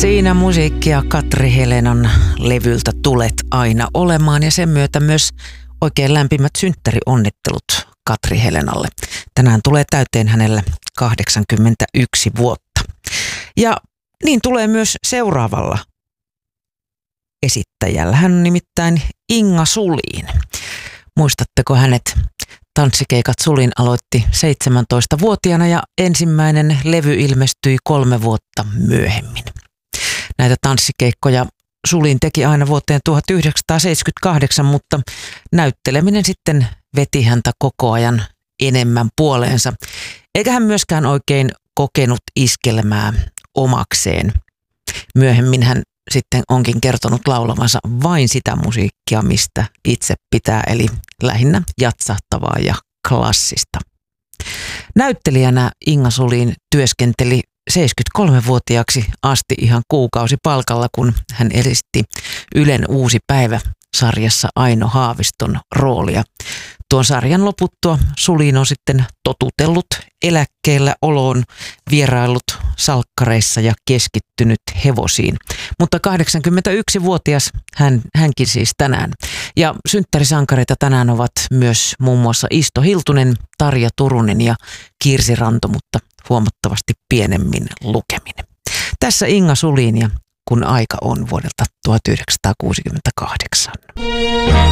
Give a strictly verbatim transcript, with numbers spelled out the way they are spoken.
Siinä musiikkia Katri Helenan levyltä Tulet aina olemaan ja sen myötä myös oikein lämpimät synttärionnittelut Katri Helenalle. Tänään tulee täyteen hänelle kahdeksankymmentäyksi vuotta. Ja niin tulee myös seuraavalla esittäjällä. Hän on nimittäin Inga Sulin. Muistatteko hänet? Tanssikeikat Sulin aloitti seitsemäntoistavuotiaana ja ensimmäinen levy ilmestyi kolme vuotta myöhemmin. Näitä tanssikeikkoja Sulin teki aina vuoteen tuhatyhdeksänsataaseitsemänkymmentäkahdeksan, mutta näytteleminen sitten veti häntä koko ajan enemmän puoleensa. Eikä hän myöskään oikein kokenut iskelmää omakseen. Myöhemmin hän sitten onkin kertonut laulavansa vain sitä musiikkia, mistä itse pitää, eli lähinnä jatsahtavaa ja klassista. Näyttelijänä Inga Sulin työskenteli seitsemänkymmentäkolmevuotiaaksi asti ihan kuukausi palkalla, kun hän esitti Ylen Uusi päivä -sarjassa Aino Haaviston roolia. Tuon sarjan loputtua Sulin on sitten totutellut eläkkeellä oloon, vieraillut salkkareissa ja keskittynyt hevosiin. Mutta kahdeksankymmentäyksivuotias hän, hänkin siis tänään. Ja synttärisankareita tänään ovat myös muun muassa Isto Hiltunen, Tarja Turunen ja Kirsi Ranto, mutta huomattavasti pienemmin lukemin. Tässä Inga Sulin ja Kun aika on vuodelta tuhatyhdeksänsataakuusikymmentäkahdeksan.